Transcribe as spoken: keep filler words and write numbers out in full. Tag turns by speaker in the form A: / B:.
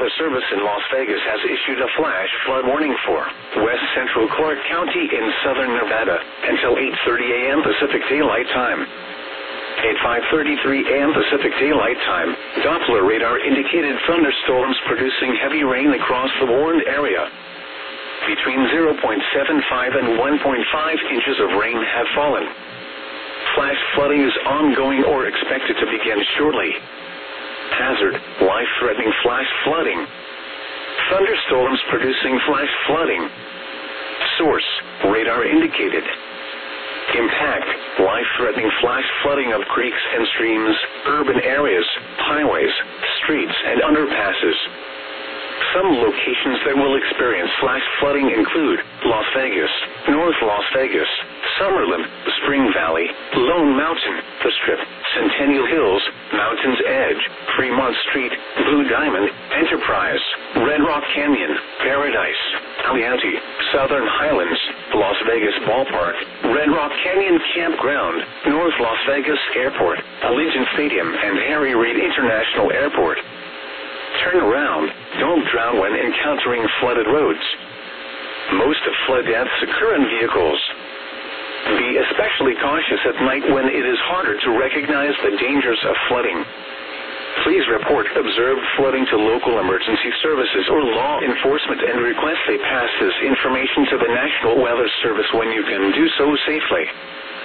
A: Weather Service in Las Vegas has issued a flash flood warning for west central Clark County in southern Nevada until eight thirty a m Pacific Daylight Time. At five thirty-three a m Pacific Daylight Time, Doppler radar indicated thunderstorms producing heavy rain across the warned area. Between zero point seven five and one point five inches of rain have fallen. Flash flooding is ongoing or expected to begin shortly. Hazard, life-threatening flash flooding. Thunderstorms producing flash flooding. Source, radar indicated. Impact, life-threatening flash flooding of creeks and streams, urban areas, highways, streets, and underpasses. Some locations that will experience flash flooding include Las Vegas, North Las Vegas, Summerlin, Spring Valley, Lone Mountain, The Strip, Centennial Hills, Mountain's Edge, Fremont Street, Blue Diamond, Enterprise, Red Rock Canyon, Paradise, Aliante, Southern Highlands, Las Vegas Ballpark, Red Rock Canyon Campground, North Las Vegas Airport, Allegiant Stadium, and Harry Reid International Airport. Turn around. Don't drown when encountering flooded roads. Most of flood deaths occur in vehicles. Be especially cautious at night when it is harder to recognize the dangers of flooding. Please report observed flooding to local emergency services or law enforcement and request they pass this information to the National Weather Service when you can do so safely.